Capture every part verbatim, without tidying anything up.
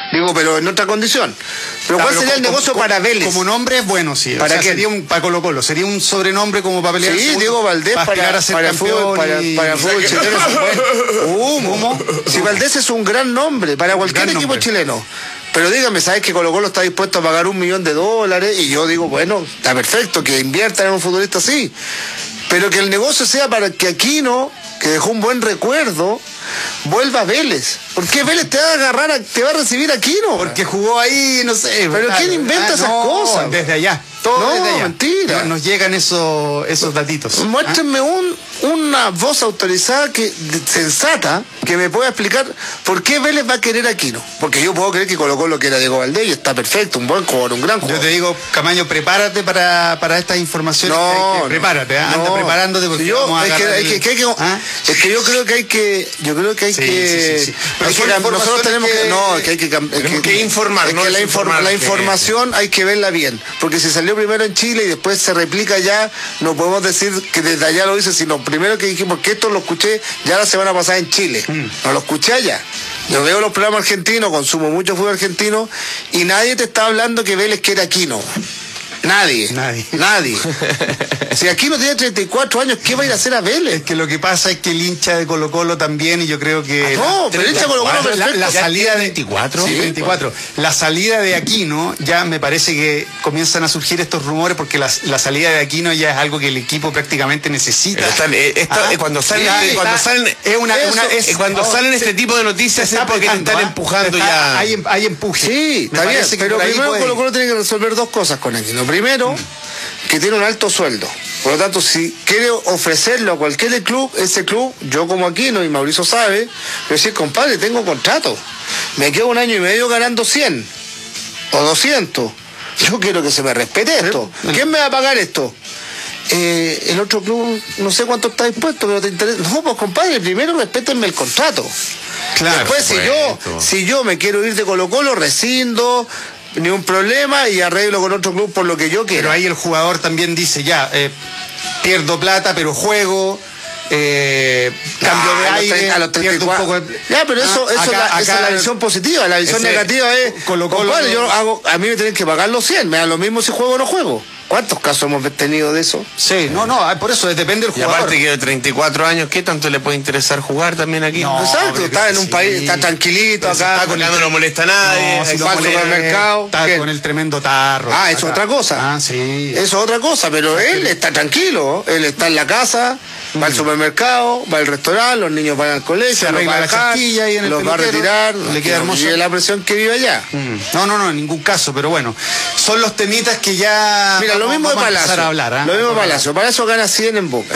Digo, pero en otra condición. Pero Claro, ¿cuál sería como, el negocio como, para Vélez? Como nombre es bueno, sí. ¿Para o sea, qué? sería un para Colo Colo, sería un sobrenombre como para pelear. Sí, segundo, Diego Valdés para, para, para ser para, campeón fútbol, para, y... para el fútbol chileno es un buen humo. ¿Humo? Si Valdés es un gran nombre para cualquier Gran equipo nombre. chileno. Pero dígame, ¿sabes que Colo Colo está dispuesto a pagar un millón de dólares? Y yo digo, bueno, está perfecto, que inviertan en un futbolista así. Pero que el negocio sea para que Aquino, que dejó un buen recuerdo, vuelva a Vélez. ¿Por qué Vélez te va a agarrar, a, te va a recibir Aquino? Porque jugó ahí, no sé. Pero claro. ¿quién inventa Ah, esas no, cosas? Desde allá. Todo No, desde allá. mentira. No, nos llegan esos, esos datitos. Muéstrenme un, una voz autorizada que sensata que me pueda explicar por qué Vélez va a querer a Aquino. Porque yo puedo creer que colocó lo que era Diego Valdés y está perfecto, un buen jugador, un gran Yo jugador. te digo, Camaño, prepárate para, para estas informaciones. No, que hay que- no, prepárate, ¿eh? anda no. preparándote porque yo, vamos a es, que, agarrar hay que, el- que hay que- ¿Ah? es que yo creo que hay que yo creo que hay Sí, que sí, sí, sí. Pero hay que son cam- nosotros informaciones tenemos que, que- no es que hay que, cam- es tenemos que informar, es no que la, inform- desinformar, la que- información hay que verla bien, porque si salió primero en Chile y después se replica allá, no podemos decir que desde allá lo hice, sino primero que dijimos que esto lo escuché ya la semana pasada en Chile, Mm. no lo escuché allá. Yo veo los programas argentinos, consumo mucho fútbol argentino y nadie te está hablando que Vélez quiere Aquino. Nadie. Nadie. Nadie. Si Aquino tiene treinta y cuatro años, ¿qué va a ir a hacer a Vélez? Es que lo que pasa es que el hincha de Colo Colo también, y yo creo que... No, la- pero el hincha de Colo Colo la, perfecto. la Ya salida de... veinticuatro. Sí, veinticuatro. La salida de Aquino, ya me parece que comienzan a surgir estos rumores porque la, la salida de Aquino ya es algo que el equipo prácticamente necesita. Pero están, eh, esto, Ah, eh, cuando salen, sí, eh, cuando está- salen, es una, eso, una- es- eh, cuando oh, salen se- este tipo de noticias se es está porque te apretando, están ¿ah? empujando Está- ya. Hay, em- hay empuje. Sí, Me está bien, parece que pero por ahí primero puede Colo ir. Colo tiene que resolver dos cosas con Aquino. Primero, que tiene un alto sueldo. Por lo tanto, si quiere ofrecerlo a cualquier club, ese club, yo como Aquino y Mauricio sabe, le decir, compadre, tengo contrato. Me quedo un año y medio ganando cien o doscientos. Yo quiero que se me respete esto. ¿Quién me va a pagar esto? Eh, el otro club, no sé cuánto está dispuesto, pero te interesa. No, pues compadre, primero respétenme el contrato. Claro, Después, si por yo, supuesto. si yo me quiero ir de Colo Colo, rescindo, ni un problema y arreglo con otro club por lo que yo quiero. Pero ahí el jugador también dice, ya, eh, pierdo plata, pero juego, eh, cambio de Ah, a los aire, treinta, a los treinta y pierdo un cuatro. poco de... Ya, pero eso, Ah, eso acá- es la, esa acá- es la visión positiva. La visión ese negativa es, Colo Colo compadre, no- yo hago, a mí me tienen que pagar los cien, me da lo mismo si juego o no juego. ¿Cuántos casos hemos tenido de eso? Sí, no, no, ah, por eso depende del Y jugador. aparte que de treinta y cuatro años, ¿qué tanto le puede interesar jugar también aquí? No, Exacto, pero está que en un sí. país, está tranquilito Pero si acá. está con Acá no lo molesta a nadie. No, si hay lo va al molesta, supermercado, Está ¿qué? con el tremendo tarro. Ah, es Acá. otra cosa. Ah, sí. Eso es otra cosa, pero él está tranquilo, él está en la casa, va al supermercado, va al restaurante, los niños van al colegio, Se los arregla va a la dejar, chasquilla ahí en el los va a peluquero, retirar, le queda hermoso. y la presión que vive allá. Mm. No, no, no, en ningún caso, pero bueno, son los temitas que ya Mira, lo vamos- mismo de vamos a empezar Palacio. a hablar, ¿ah? Lo mismo de Palacio. Palacio gana cien en Boca.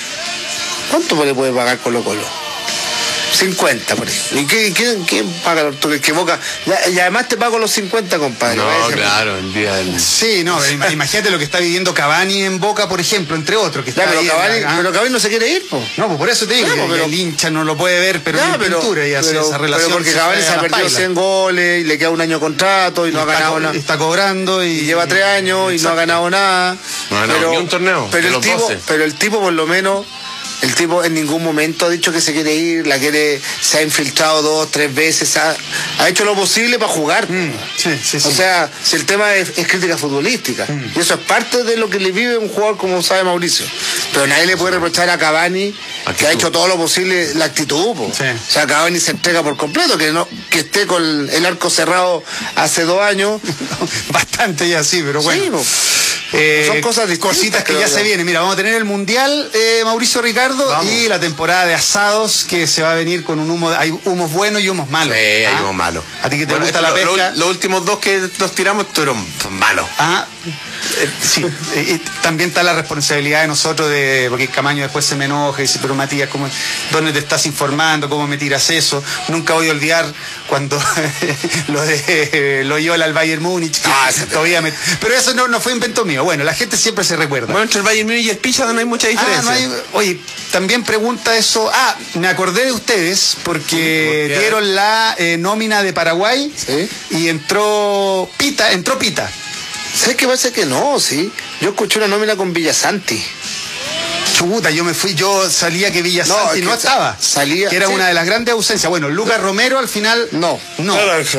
¿Cuánto le puede pagar Colo Colo? cincuenta por ahí. ¿Y qué- quién, quién paga los toques que Boca? Ya- Y además te pago los cincuenta, compadre. No, Váyase. claro, el día del... Sí, no, pero ima- imagínate lo que está viviendo Cavani en Boca, por ejemplo, entre otros. Que Ya, está pero ahí en Cavani, la- ¿ah? pero Cavani no se quiere ir, po. No, pues por eso te digo, Ya, que pero- el hincha no lo puede ver, pero Ya, en pintura y hace pero- esa relación. pero porque se Cavani fue se a ha la perdido paila. cien goles y le queda un año de contrato y no ha Está ganado co- nada. Está cobrando y, Y lleva tres años y no ha ganado nada. No ha ganado ni un torneo, Pero de el, los tipo, doce. pero el tipo por lo menos, el tipo en ningún momento ha dicho que se quiere ir, la quiere, se ha infiltrado dos, tres veces, ha, ha hecho lo posible para jugar. Mm, sí, sí, sí. O sea, si el tema es, es crítica futbolística. Y eso es parte de lo que le vive un jugador como sabe Mauricio. Pero nadie le puede reprochar a Cavani que Actitud. ha hecho todo lo posible, la actitud. Po. Sí. O sea, Cavani se entrega por completo, que no que esté con el arco cerrado hace dos años. Bastante ya sí, pero bueno. Sí, po. Eh, Son cosas distintas, cositas que creo ya yo. se vienen. Mira, vamos a tener el Mundial, eh, Mauricio Ricardo, Vamos. y la temporada de asados que se va a venir con un humo. Hay humos buenos y humos malos. Sí, hay ¿Ah? uno malo. ¿A ti que te Bueno, gusta esto, la lo- pesca? lo- los últimos dos que nos tiramos fueron malos. Ah, eh, sí. Eh, y también está la responsabilidad de nosotros, de porque Camaño después se me enoja y dice, pero Matías, ¿cómo, ¿dónde te estás informando? ¿Cómo me tiras eso? Nunca voy a olvidar cuando lo de Loyola al Bayern Múnich. que Ah, ese todavía me- Pero eso no, no fue invento mío. Bueno, la gente siempre se recuerda. Bueno, entre el Bayern Múnich y el Pisa no hay mucha Ah, diferencia. no hay- oye, también pregunta eso. Ah, me acordé de ustedes porque ¿Por qué? dieron la eh, nómina de Paraguay Sí. y entró Pita, entró Pita. ¿Sabes qué pasa? Que no, sí. Yo escuché una nómina con Villasanti. Chuta, yo me fui, yo salía que Villasanti es no, que estaba. salía- Que era sí. una de las grandes ausencias. Bueno, Lucas Romero al final. No. No.